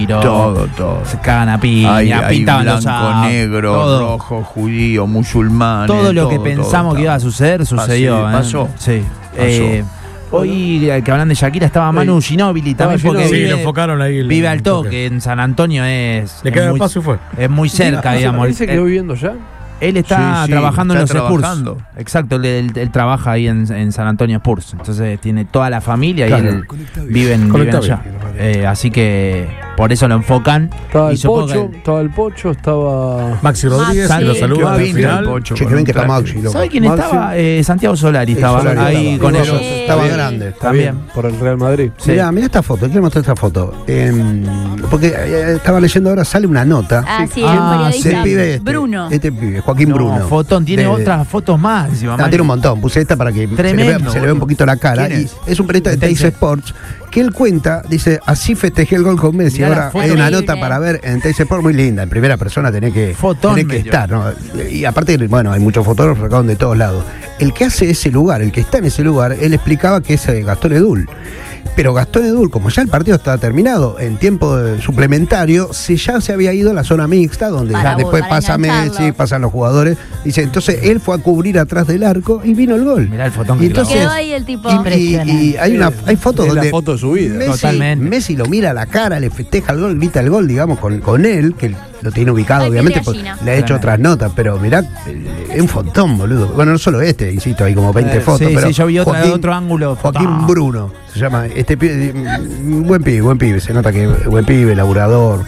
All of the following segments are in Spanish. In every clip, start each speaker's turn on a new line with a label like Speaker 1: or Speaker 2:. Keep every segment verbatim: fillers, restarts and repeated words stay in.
Speaker 1: Todo, todo.
Speaker 2: Se cagan a piña,
Speaker 1: hay, hay
Speaker 2: pintaban
Speaker 1: blanco,
Speaker 2: los autos,
Speaker 1: negro,
Speaker 2: todo.
Speaker 1: rojo, judío, musulmán.
Speaker 2: Todo lo
Speaker 1: todo,
Speaker 2: que pensamos
Speaker 1: todo,
Speaker 2: que iba a suceder, sucedió.
Speaker 1: Así, pasó.
Speaker 2: ¿eh? Sí.
Speaker 1: Pasó.
Speaker 2: Eh, hoy que hablan de Shakira estaba Manu
Speaker 3: Sí.
Speaker 2: Ginóbili también
Speaker 3: Estaba
Speaker 2: porque
Speaker 3: Ginóbili.
Speaker 2: vive,
Speaker 4: Sí, lo enfocaron ahí. el-
Speaker 2: vive al
Speaker 4: el
Speaker 2: toque, en San Antonio es,
Speaker 4: Le
Speaker 2: es
Speaker 4: queda el
Speaker 2: muy,
Speaker 4: paso y fue.
Speaker 2: es muy cerca, digamos.
Speaker 3: ¿Él se quedó viviendo ya?
Speaker 2: Él está
Speaker 1: Sí, sí,
Speaker 2: trabajando
Speaker 1: está
Speaker 2: en los
Speaker 1: trabajando.
Speaker 2: Spurs. Exacto, él, él- él trabaja ahí en, en San Antonio Spurs. Entonces tiene toda la familia
Speaker 4: Claro.
Speaker 2: y él vive en, vive
Speaker 4: Conecta
Speaker 2: allá.
Speaker 4: bien.
Speaker 2: Eh, así que por eso lo enfocan.
Speaker 3: Estaba
Speaker 2: Y
Speaker 3: el
Speaker 2: supongo
Speaker 3: Pocho,
Speaker 2: que-
Speaker 3: estaba el Pocho, estaba...
Speaker 4: Maxi Rodríguez,
Speaker 2: Maxi.
Speaker 4: que lo saluda al
Speaker 1: Qué fino
Speaker 4: final.
Speaker 1: el Pocho
Speaker 5: Che,
Speaker 1: con
Speaker 5: que ven
Speaker 1: un
Speaker 5: que está
Speaker 1: traje.
Speaker 5: Maxi, loco.
Speaker 2: ¿Sabe quién
Speaker 3: Maxi.
Speaker 2: estaba? Eh, Santiago Solari
Speaker 5: Sí,
Speaker 2: estaba
Speaker 5: Solari
Speaker 2: ahí
Speaker 5: estaba.
Speaker 2: con
Speaker 5: Pero
Speaker 2: ellos.
Speaker 5: estaba grande.
Speaker 3: Está
Speaker 2: También.
Speaker 3: bien, por el Real Madrid.
Speaker 2: Sí.
Speaker 5: Mirá, mirá esta foto, quiero mostrar esta foto. Eh, porque eh, estaba leyendo ahora, sale una nota.
Speaker 6: Ah, sí,
Speaker 2: Ah,
Speaker 6: el periodista
Speaker 5: del pibe este,
Speaker 6: Bruno.
Speaker 5: Este pibe, Joaquín
Speaker 2: No,
Speaker 5: Bruno.
Speaker 2: Fotón, tiene
Speaker 5: De-
Speaker 2: otras fotos más. encima,
Speaker 5: No,
Speaker 2: Mari.
Speaker 5: tiene un montón. Puse esta para que se le, vea,
Speaker 2: Tremendo,
Speaker 5: se le vea un poquito la cara.
Speaker 1: ¿Quién
Speaker 5: Y
Speaker 1: es?
Speaker 5: es un periodista de
Speaker 2: Tense.
Speaker 5: Teis Sports que él cuenta, dice, así festejé el gol con Messi.
Speaker 2: Mirá la
Speaker 5: Ahora
Speaker 2: foto.
Speaker 5: hay una
Speaker 6: Increíble.
Speaker 5: nota para ver en Teis Sports muy linda. En primera persona tenés que,
Speaker 2: Fotón
Speaker 5: tenés que
Speaker 2: medio.
Speaker 5: estar, ¿no? Y aparte, bueno, hay muchos fotógrafos sacados de todos lados. El que hace ese lugar, el que está en ese lugar, él explicaba que es eh, Gastón Edul. Pero Gastón Edul, como ya el partido estaba terminado, en tiempo de suplementario, se, ya se había ido a la zona mixta, donde
Speaker 6: Para
Speaker 5: ya después
Speaker 6: para
Speaker 5: pasa Messi,
Speaker 6: engancharlos.
Speaker 5: pasan los jugadores. Dice, entonces él fue a cubrir atrás del arco y vino el gol.
Speaker 2: Mirá el fotón
Speaker 5: Y
Speaker 2: que clavó.
Speaker 5: entonces-
Speaker 6: Quedó ahí el tipo.
Speaker 5: Y, y- y hay, una, hay fotos
Speaker 3: Es la
Speaker 5: donde
Speaker 3: foto de su vida.
Speaker 5: Messi,
Speaker 2: Totalmente.
Speaker 5: Messi lo mira a la cara, le festeja el gol, grita el gol, digamos, con, con él, que lo tiene ubicado,
Speaker 6: Ay,
Speaker 5: obviamente,
Speaker 6: piel de
Speaker 5: porque
Speaker 6: gallina.
Speaker 5: le ha hecho
Speaker 2: Tremendo.
Speaker 5: otras notas, pero mirá, eh, es un fontón, boludo. Bueno, no solo este, insisto, hay como veinte
Speaker 2: Eh,
Speaker 5: fotos,
Speaker 2: sí,
Speaker 5: pero
Speaker 2: sí, yo vi otra de
Speaker 5: Joaquín-
Speaker 2: otro ángulo.
Speaker 5: Joaquín
Speaker 2: Fotón.
Speaker 5: Bruno se llama, este pibe, mm, buen pibe, buen pibe, se nota que es buen pibe, laburador.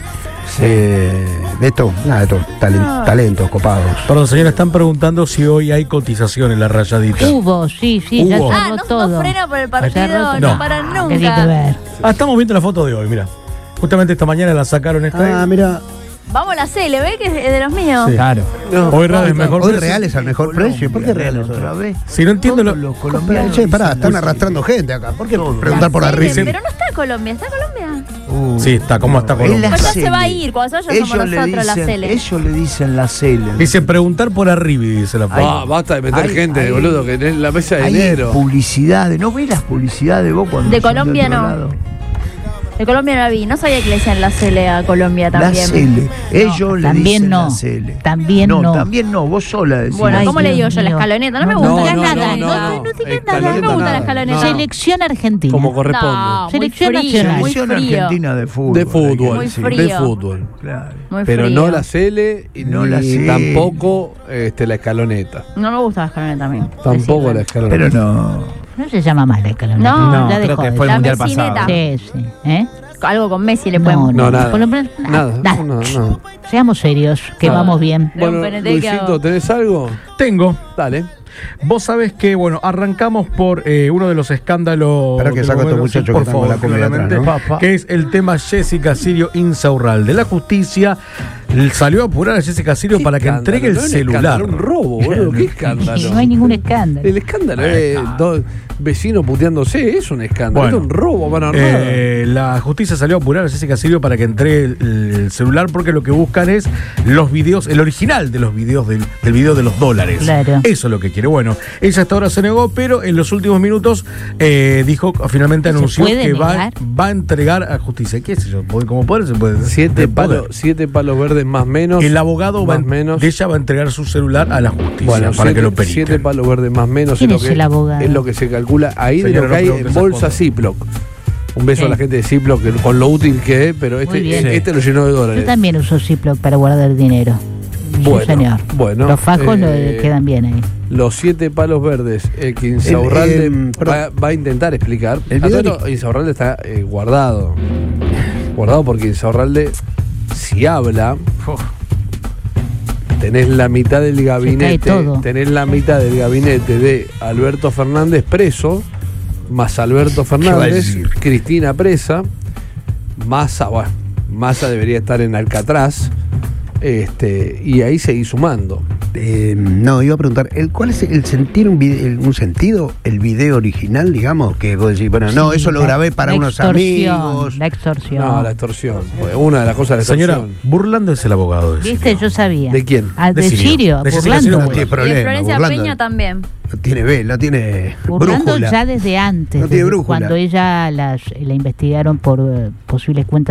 Speaker 5: Eh, de esto, nada, de estos talen- talentos copados.
Speaker 4: Perdón, señora, están preguntando si hoy hay cotización en la rayadita.
Speaker 7: Hubo, sí, sí, ya
Speaker 4: Hubo.
Speaker 7: cerró
Speaker 6: Ah, no,
Speaker 7: todo.
Speaker 6: no frena por el
Speaker 7: Ya
Speaker 6: partido,
Speaker 7: cerró
Speaker 6: no,
Speaker 4: No.
Speaker 6: paran
Speaker 7: Tiene que
Speaker 6: nunca.
Speaker 7: ver.
Speaker 4: Ah, estamos viendo la foto de hoy, mira. Justamente esta mañana la sacaron esta.
Speaker 5: Ah, mira,
Speaker 6: Vamos a la C, ¿le ve que es de los míos?
Speaker 4: Sí.
Speaker 2: Claro.
Speaker 4: Hoy Real es mejor
Speaker 5: hoy
Speaker 4: precio.
Speaker 5: Real es al mejor precio. ¿Por qué Real es
Speaker 1: otra vez?
Speaker 4: Si no entiendo lo.
Speaker 1: Todos los colombianos
Speaker 5: Che, pará,
Speaker 1: dicen-
Speaker 5: están arrastrando gente acá. ¿Por qué preguntar por
Speaker 6: La
Speaker 5: arriba?
Speaker 6: C, pero no está Colombia, ¿está Colombia?
Speaker 1: Uh,
Speaker 4: Sí, está, ¿cómo está
Speaker 1: es
Speaker 4: Colombia?
Speaker 1: la
Speaker 6: Pues ya se
Speaker 1: Cele.
Speaker 6: va a ir, cuando se vaya somos
Speaker 1: Ellos le
Speaker 6: nosotros la
Speaker 1: dicen-
Speaker 6: Cele.
Speaker 1: Ellos le dicen la Cele.
Speaker 4: Dice preguntar por arriba, dice la foto.
Speaker 3: Ah, basta de meter
Speaker 1: Hay-
Speaker 3: gente,
Speaker 1: hay-
Speaker 3: boludo, que en la mesa de
Speaker 1: Hay
Speaker 3: enero.
Speaker 1: publicidades, ¿no ves las publicidades vos cuando
Speaker 6: De
Speaker 1: son
Speaker 6: Colombia
Speaker 1: otro
Speaker 6: no.
Speaker 1: lado?
Speaker 6: De Colombia no la vi, no sabía que le decían la Cele a Colombia
Speaker 1: La
Speaker 6: también.
Speaker 1: Cele. Ellos le
Speaker 7: también
Speaker 1: dicen
Speaker 7: no.
Speaker 1: la Cele.
Speaker 7: También no.
Speaker 1: también no, vos sola decís.
Speaker 6: Bueno,
Speaker 7: Ay,
Speaker 6: ¿cómo le digo
Speaker 7: Dios
Speaker 6: yo? La
Speaker 7: mío.
Speaker 6: escaloneta, no me
Speaker 7: No,
Speaker 6: gusta
Speaker 7: no,
Speaker 6: nada.
Speaker 7: no,
Speaker 6: No,
Speaker 7: no,
Speaker 6: no tiene
Speaker 3: escaloneta
Speaker 6: nada, no me gusta la
Speaker 3: nada.
Speaker 6: escaloneta.
Speaker 7: Selección argentina.
Speaker 3: Como corresponde.
Speaker 6: No, muy
Speaker 7: Selección
Speaker 6: frío,
Speaker 7: nacional.
Speaker 6: muy
Speaker 1: Selección
Speaker 6: frío.
Speaker 1: argentina de fútbol.
Speaker 3: De fútbol.
Speaker 6: Muy
Speaker 1: Sí,
Speaker 6: frío.
Speaker 3: De fútbol.
Speaker 1: claro.
Speaker 6: Muy
Speaker 3: Pero
Speaker 6: frío.
Speaker 3: no la Cele y
Speaker 1: No
Speaker 3: ni
Speaker 1: la Cele.
Speaker 3: tampoco este, la escaloneta.
Speaker 6: No me gusta la escaloneta a mí.
Speaker 3: Tampoco
Speaker 6: decirlo.
Speaker 3: la escaloneta.
Speaker 1: Pero no.
Speaker 7: No se llama más la escaloneta.
Speaker 6: No,
Speaker 2: No,
Speaker 7: ya
Speaker 2: creo
Speaker 7: dejó
Speaker 2: que
Speaker 7: de
Speaker 2: fue el
Speaker 6: La
Speaker 2: mundial
Speaker 6: mesineta.
Speaker 2: pasado.
Speaker 7: ser. Sí, sí. ¿Eh?
Speaker 6: Algo con Messi le
Speaker 7: No,
Speaker 6: podemos.
Speaker 3: No, nada.
Speaker 7: Por lo menos,
Speaker 3: Nada,
Speaker 7: nada.
Speaker 3: no, no.
Speaker 7: Seamos serios, que
Speaker 3: Nada.
Speaker 7: vamos bien.
Speaker 6: De un
Speaker 3: Bueno,
Speaker 6: P N T que
Speaker 3: Luisito,
Speaker 6: hago.
Speaker 3: ¿tenés algo?
Speaker 4: Tengo.
Speaker 3: Dale.
Speaker 4: Vos sabés que, bueno, arrancamos por eh, uno de los escándalos.
Speaker 5: Espera que
Speaker 4: del
Speaker 5: saco a estos
Speaker 4: momento,
Speaker 5: muchachos
Speaker 4: sí,
Speaker 5: que
Speaker 4: por
Speaker 5: están con
Speaker 4: favor,
Speaker 5: la comida atrás,
Speaker 4: claramente,
Speaker 5: ¿no?
Speaker 4: que es el tema Jessica Sirio Insaurralde. La justicia salió a apurar a Jessica Sirio
Speaker 3: ¿Qué
Speaker 4: para que
Speaker 3: escándalo?
Speaker 4: entregue el
Speaker 3: No es un
Speaker 4: celular.
Speaker 3: escándalo, un robo, boludo. ¿Qué escándalo?
Speaker 7: No hay ningún escándalo.
Speaker 3: El escándalo es dos vecinos puteándose, es un escándalo.
Speaker 4: Bueno.
Speaker 3: es un robo, van a armar.
Speaker 4: Eh, la justicia salió a apurar a Jessica Sirio para que entregue el, el celular porque lo que buscan es los videos, el original de los videos del, del video de los dólares.
Speaker 7: Claro.
Speaker 4: Eso es lo que quiere. Bueno, ella hasta ahora se negó, pero en los últimos minutos eh, dijo, finalmente
Speaker 7: ¿Se
Speaker 4: anunció
Speaker 7: puede
Speaker 4: que va,
Speaker 7: negar?
Speaker 4: va a entregar a justicia. ¿Qué sé yo? Como poder se puede.
Speaker 3: siete,
Speaker 4: de poder.
Speaker 3: palos, siete palos verdes más menos.
Speaker 4: El abogado va,
Speaker 3: más menos.
Speaker 4: de ella va a entregar su celular a la justicia
Speaker 3: Bueno,
Speaker 4: para
Speaker 3: siete,
Speaker 4: que lo periten.
Speaker 3: siete palos verdes más menos
Speaker 7: ¿Quién
Speaker 3: lo
Speaker 7: es
Speaker 3: que,
Speaker 7: el abogado?
Speaker 3: es lo que se calcula ahí de
Speaker 4: Señora,
Speaker 3: lo que hay
Speaker 4: no pregunte
Speaker 3: en
Speaker 4: esas
Speaker 3: bolsa
Speaker 4: cosas.
Speaker 3: Ziploc. Un beso
Speaker 7: Sí.
Speaker 3: a la gente de Ziploc que- con lo útil que es, pero este,
Speaker 7: Muy bien.
Speaker 3: este lo llenó de
Speaker 7: Yo
Speaker 3: dólares.
Speaker 7: también uso Ziploc para guardar dinero.
Speaker 3: Bueno,
Speaker 7: sí, señor.
Speaker 3: bueno,
Speaker 7: Los fajos
Speaker 3: eh,
Speaker 7: lo quedan bien ahí.
Speaker 3: Los siete palos verdes eh, que Insaurralde
Speaker 5: El, eh,
Speaker 3: va, va a intentar explicar.
Speaker 5: El
Speaker 3: A todo
Speaker 5: video
Speaker 3: esto, Insaurralde está eh, guardado. Guardado porque Insaurralde, si habla, tenés la mitad del gabinete.
Speaker 7: todo.
Speaker 3: Tenés la mitad del gabinete de Alberto Fernández preso, más Alberto
Speaker 5: va a
Speaker 3: Fernández,
Speaker 5: decir?
Speaker 3: Cristina presa, Massa, bueno, Massa debería estar en Alcatraz. Este, y ahí seguí sumando.
Speaker 5: Eh, no, iba a preguntar, ¿el, ¿cuál es el sentir un, vide- el- un sentido, el video original, digamos? Que vos decís, bueno, no,
Speaker 7: Sí,
Speaker 5: eso lo
Speaker 7: la-
Speaker 5: grabé para
Speaker 7: la
Speaker 5: unos
Speaker 7: extorsión,
Speaker 5: amigos.
Speaker 7: La extorsión.
Speaker 3: No, la extorsión. Pues una de las cosas de la
Speaker 4: Señora,
Speaker 3: extorsión.
Speaker 4: Burlando es el abogado de
Speaker 7: ¿Viste?
Speaker 4: Sirio.
Speaker 7: Yo sabía.
Speaker 3: ¿De quién?
Speaker 7: Ah,
Speaker 4: De
Speaker 7: de
Speaker 4: Sirio.
Speaker 7: Sirio,
Speaker 4: De Jessica
Speaker 7: burlando.
Speaker 4: Sirio,
Speaker 5: No
Speaker 4: bueno.
Speaker 5: tiene
Speaker 6: Y de
Speaker 5: problema.
Speaker 6: Florencia
Speaker 5: Burlando.
Speaker 6: Peña también.
Speaker 5: No tiene B, no tiene
Speaker 7: Burlando
Speaker 5: brújula.
Speaker 7: ya desde antes,
Speaker 5: No tiene
Speaker 7: desde
Speaker 5: brújula.
Speaker 7: cuando ella las, la investigaron por eh, posibles cuentas